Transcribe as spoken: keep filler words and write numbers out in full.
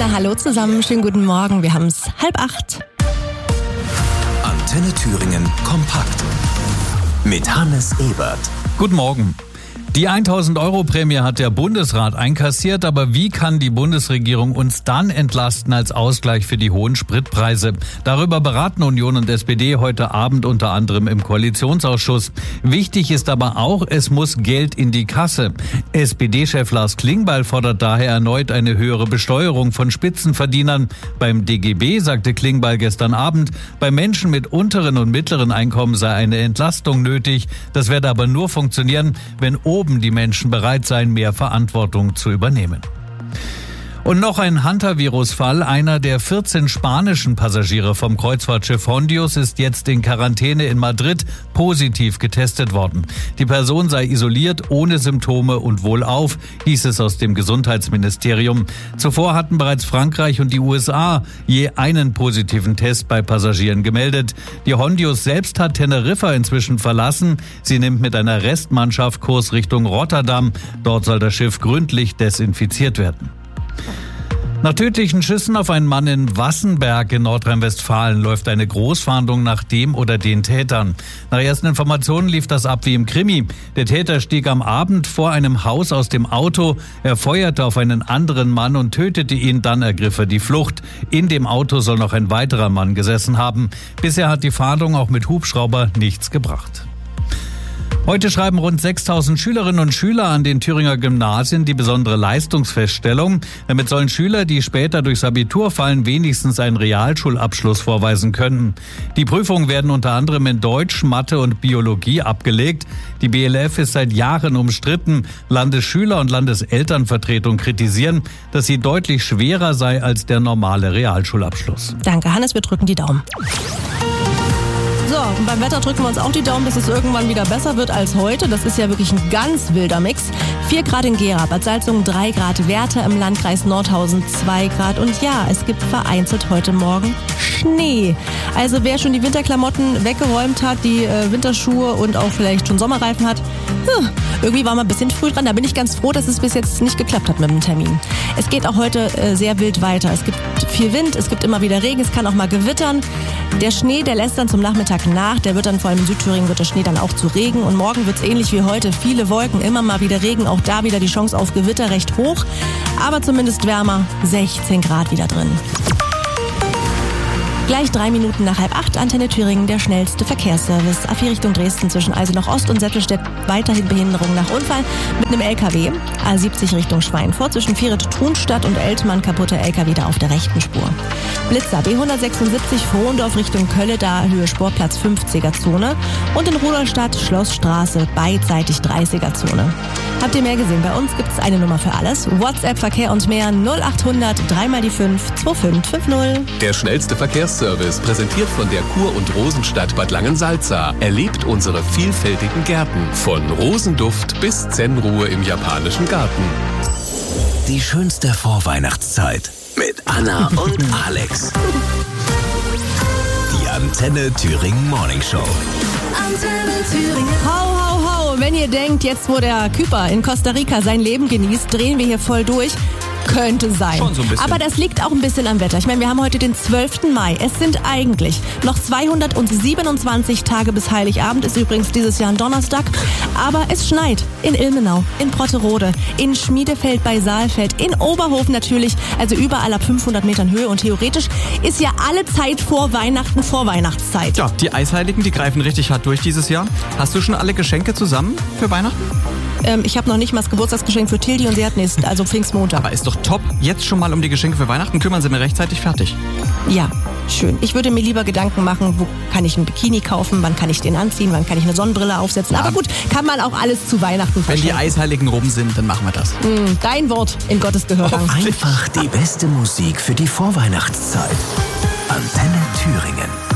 Ja, hallo zusammen, schönen guten Morgen. Wir haben es halb acht. Antenne Thüringen kompakt mit Hannes Ebert. Guten Morgen. Die tausend-Euro-Prämie hat der Bundesrat einkassiert, aber wie kann die Bundesregierung uns dann entlasten als Ausgleich für die hohen Spritpreise? Darüber beraten Union und S P D heute Abend unter anderem im Koalitionsausschuss. Wichtig ist aber auch, es muss Geld in die Kasse. S P D-Chef Lars Klingbeil fordert daher erneut eine höhere Besteuerung von Spitzenverdienern. Beim D G B sagte Klingbeil gestern Abend, bei Menschen mit unteren und mittleren Einkommen sei eine Entlastung nötig. Das werde aber nur funktionieren, wenn oben die Menschen bereit seien, mehr Verantwortung zu übernehmen. Und noch ein Hunter-Virus-Fall. Einer der vierzehn spanischen Passagiere vom Kreuzfahrtschiff Hondius ist jetzt in Quarantäne in Madrid positiv getestet worden. Die Person sei isoliert, ohne Symptome und wohlauf, hieß es aus dem Gesundheitsministerium. Zuvor hatten bereits Frankreich und die U S A je einen positiven Test bei Passagieren gemeldet. Die Hondius selbst hat Teneriffa inzwischen verlassen. Sie nimmt mit einer Restmannschaft Kurs Richtung Rotterdam. Dort soll das Schiff gründlich desinfiziert werden. Nach tödlichen Schüssen auf einen Mann in Wassenberg in Nordrhein-Westfalen läuft eine Großfahndung nach dem oder den Tätern. Nach ersten Informationen lief das ab wie im Krimi. Der Täter stieg am Abend vor einem Haus aus dem Auto, er feuerte auf einen anderen Mann und tötete ihn, dann ergriff er die Flucht. In dem Auto soll noch ein weiterer Mann gesessen haben. Bisher hat die Fahndung auch mit Hubschrauber nichts gebracht. Heute schreiben rund sechstausend Schülerinnen und Schüler an den Thüringer Gymnasien die besondere Leistungsfeststellung. Damit sollen Schüler, die später durchs Abitur fallen, wenigstens einen Realschulabschluss vorweisen können. Die Prüfungen werden unter anderem in Deutsch, Mathe und Biologie abgelegt. Die B L F ist seit Jahren umstritten. Landesschüler- und Landeselternvertretung kritisieren, dass sie deutlich schwerer sei als der normale Realschulabschluss. Danke, Hannes, wir drücken die Daumen. So, und beim Wetter drücken wir uns auch die Daumen, dass es irgendwann wieder besser wird als heute. Das ist ja wirklich ein ganz wilder Mix. vier Grad in Gera, Bad Salzungen drei Grad, Werther im Landkreis Nordhausen zwei Grad. Und ja, es gibt vereinzelt heute Morgen Schnee. Also wer schon die Winterklamotten weggeräumt hat, die äh, Winterschuhe und auch vielleicht schon Sommerreifen hat, huh, irgendwie war man ein bisschen früh dran. Da bin ich ganz froh, dass es bis jetzt nicht geklappt hat mit dem Termin. Es geht auch heute äh, sehr wild weiter. Es gibt viel Wind, es gibt immer wieder Regen, es kann auch mal gewittern. Der Schnee, der lässt dann zum Nachmittag nach. Der wird dann vor allem in Südthüringen wird der Schnee dann auch zu Regen. Und morgen wird es ähnlich wie heute. Viele Wolken, immer mal wieder Regen. Auch da wieder die Chance auf Gewitter recht hoch. Aber zumindest wärmer. sechzehn Grad wieder drin. Gleich drei Minuten nach halb acht, Antenne Thüringen, der schnellste Verkehrsservice. A vier Richtung Dresden zwischen Eisenach Ost und Settelstedt, weiterhin Behinderung nach Unfall mit einem L K W. A siebzig Richtung Schweinfurt zwischen Vieret-Thunstadt und Eltmann, kaputter L K W da auf der rechten Spur. Blitzer B hundertsechsundsiebzig Frohndorf Richtung Kölle, da Höhe Sportplatz fünfziger Zone. Und in Rudolstadt Schlossstraße, beidseitig dreißiger Zone. Habt ihr mehr gesehen? Bei uns gibt es eine Nummer für alles. WhatsApp, Verkehr und mehr null achthundert, drei mal die fünf, zwei fünf fünf null. Der schnellste Verkehrsservice, präsentiert von der Kur- und Rosenstadt Bad Langensalza. Erlebt unsere vielfältigen Gärten. Von Rosenduft bis Zen-Ruhe im japanischen Garten. Die schönste Vorweihnachtszeit mit Anna und Alex. Die Antenne Thüringen Morning Show. Antenne Thüringen. Hau, hau, hau. Wenn ihr denkt, jetzt wo der Küper in Costa Rica sein Leben genießt, drehen wir hier voll durch. Könnte sein. Schon so ein bisschen. Aber das liegt auch ein bisschen am Wetter. Ich meine, wir haben heute den zwölften Mai. Es sind eigentlich noch zweihundertsiebenundzwanzig Tage bis Heiligabend. Ist übrigens dieses Jahr ein Donnerstag. Aber es schneit in Ilmenau, in Brotterode, in Schmiedefeld bei Saalfeld, in Oberhof natürlich. Also überall ab fünfhundert Metern Höhe. Und theoretisch ist ja alle Zeit vor Weihnachten, Vorweihnachtszeit. Ja, die Eisheiligen, die greifen richtig hart durch dieses Jahr. Hast du schon alle Geschenke zusammen für Weihnachten? Ähm, ich habe noch nicht mal das Geburtstagsgeschenk für Tildi und sie hat nächsten, also Pfingstmontag. Aber ist doch top. Jetzt schon mal um die Geschenke für Weihnachten kümmern, sind wir rechtzeitig fertig. Ja, schön. Ich würde mir lieber Gedanken machen, wo kann ich ein Bikini kaufen, wann kann ich den anziehen, wann kann ich eine Sonnenbrille aufsetzen. Ja. Aber gut, kann man auch alles zu Weihnachten Wenn verschenken. die Eisheiligen rum sind, dann machen wir das. Mm, dein Wort in Gottes Gehörgang. Einfach die beste Musik für die Vorweihnachtszeit. Antenne Thüringen.